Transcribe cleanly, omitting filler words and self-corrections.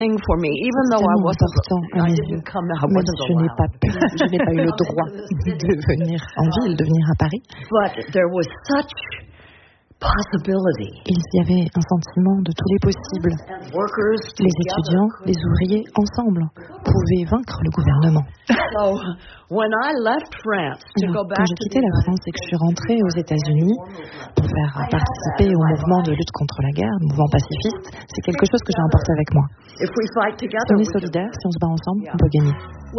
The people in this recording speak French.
for me, even though I didn't come, I wasn't allowed. Je n'ai pas eu le droit de venir en ville, de venir à Paris. But there was such possibility. Il y avait un sentiment de tous les possibles. Les étudiants, les ouvriers, ensemble, pouvaient vaincre le gouvernement. So, when I left France to go back quand j'ai quitté la France et que je suis rentrée aux États-Unis pour faire participer au mouvement de lutte contre la guerre, le mouvement pacifiste, c'est quelque chose que j'ai emporté avec moi. Si on est solidaires, si on se bat ensemble, on peut gagner.